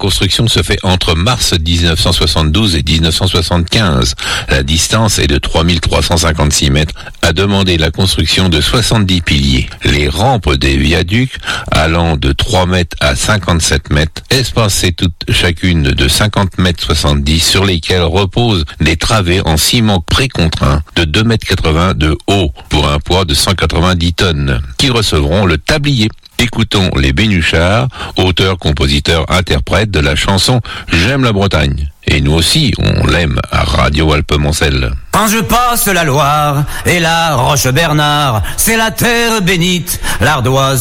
construction se fait entre mars 1972 et 1975. La distance est de 3356 mètres, a demandé la construction de 70 piliers. Les rampes des viaducs, allant de 3 mètres à 57 mètres, espacées toutes chacune de 50 mètres 70, sur lesquelles reposent des travées en ciment précontraint de 2 mètres 80 de haut, pour un poids de 190 tonnes, qui recevront le tablier. Écoutons les Bénuchards, auteurs, compositeurs, interprètes de la chanson « J'aime la Bretagne ». Et nous aussi, on l'aime à Radio Alpes-Moncel. Quand je passe la Loire et la Roche-Bernard, c'est la terre bénite, l'ardoise